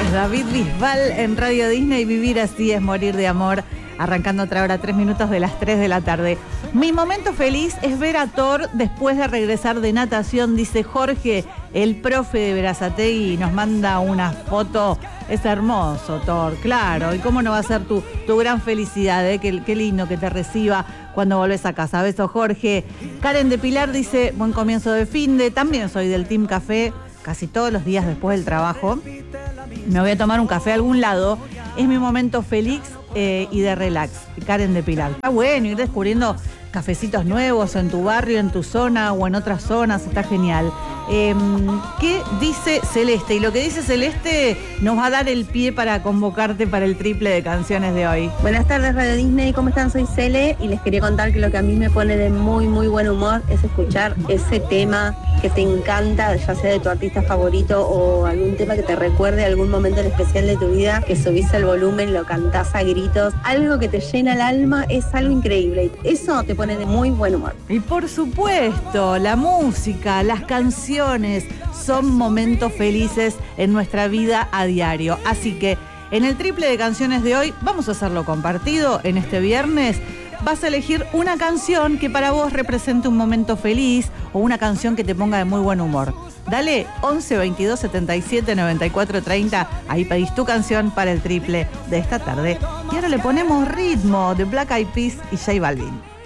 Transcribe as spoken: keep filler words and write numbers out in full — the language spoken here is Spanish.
David Bisbal en Radio Disney. Vivir así es morir de amor. Arrancando otra hora, tres minutos de las tres de la tarde. Mi momento feliz es ver a Thor después de regresar de natación, dice Jorge, el profe de Berazategui, y nos manda una foto. Es hermoso, Thor, claro. ¿Y cómo no va a ser tu, tu gran felicidad? ¿eh? Qué, qué lindo que te reciba cuando volvés a casa. Beso, Jorge. Karen de Pilar dice, buen comienzo de finde. También soy del Team Café, casi todos los días después del trabajo. Me voy a tomar un café a algún lado. Es mi momento feliz eh, y de relax. Karen de Pilar. Está bueno ir descubriendo cafecitos nuevos en tu barrio, en tu zona o en otras zonas. Está genial. Eh, ¿Qué dice Celeste? Y lo que dice Celeste nos va a dar el pie para convocarte para el triple de canciones de hoy. Buenas tardes, Radio Disney. ¿Cómo están? Soy Cele y les quería contar que lo que a mí me pone de muy, muy buen humor es escuchar ese tema que te encanta, ya sea de tu artista favorito o algún tema que te recuerde algún momento en especial de tu vida, que subís el volumen, lo cantás a gritos, algo que te llena el alma, es algo increíble. Eso te pone de muy buen humor. Y por supuesto, la música, las canciones son momentos felices en nuestra vida a diario. Así que en el triple de canciones de hoy vamos a hacerlo compartido en este viernes. Vas a elegir una canción que para vos represente un momento feliz o una canción que te ponga de muy buen humor. Dale once veintidós setenta y siete noventa y cuatro treinta, ahí pedís tu canción para el triple de esta tarde. Y ahora le ponemos ritmo de Black Eyed Peas y J Balvin.